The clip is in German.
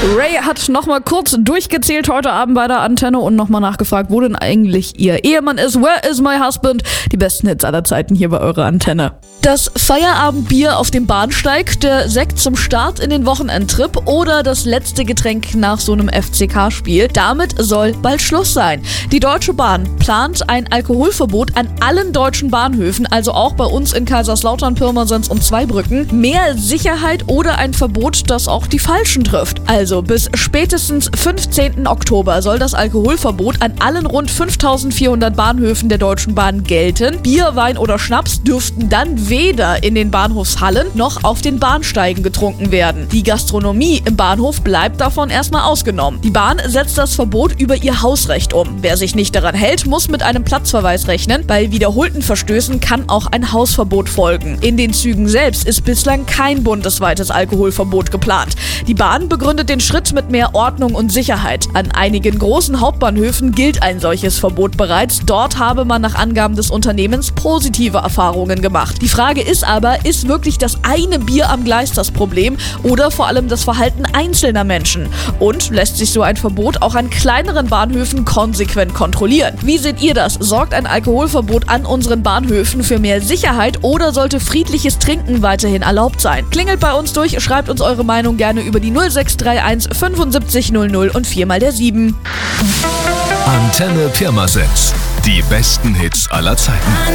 Ray hat nochmal kurz durchgezählt heute Abend bei der Antenne und nochmal nachgefragt, wo denn eigentlich ihr Ehemann ist. Where is my husband? Die besten Hits aller Zeiten hier bei eurer Antenne. Das Feierabendbier auf dem Bahnsteig, der Sekt zum Start in den Wochenendtrip oder das letzte Getränk nach so einem FCK-Spiel. Damit soll bald Schluss sein. Die Deutsche Bahn plant ein Alkoholverbot an allen deutschen Bahnhöfen, also auch bei uns in Kaiserslautern, Pirmasens und Zweibrücken. Mehr Sicherheit oder ein Verbot, das auch die Falschen trifft. Also bis spätestens 15. Oktober soll das Alkoholverbot an allen rund 5400 Bahnhöfen der Deutschen Bahn gelten. Bier, Wein oder Schnaps dürften dann weder in den Bahnhofshallen noch auf den Bahnsteigen getrunken werden. Die Gastronomie im Bahnhof bleibt davon erstmal ausgenommen. Die Bahn setzt das Verbot über ihr Hausrecht um. Wer sich nicht daran hält, muss mit einem Platzverweis rechnen. Bei wiederholten Verstößen kann auch ein Hausverbot folgen. In den Zügen selbst ist bislang kein bundesweites Alkoholverbot geplant. Die Bahn begründet den Schritt mit mehr Ordnung und Sicherheit. An einigen großen Hauptbahnhöfen gilt ein solches Verbot bereits. Dort habe man nach Angaben des Unternehmens positive Erfahrungen gemacht. Die Frage ist aber, ist wirklich das eine Bier am Gleis das Problem oder vor allem das Verhalten einzelner Menschen? Und lässt sich so ein Verbot auch an kleineren Bahnhöfen konsequent kontrollieren? Wie seht ihr das? Sorgt ein Alkoholverbot an unseren Bahnhöfen für mehr Sicherheit oder sollte friedliches Trinken weiterhin erlaubt sein? Klingelt bei uns durch, schreibt uns eure Meinung gerne über die 0631 75 00 und 4 mal der 7. Antenne Pirmasens. Die besten Hits aller Zeiten.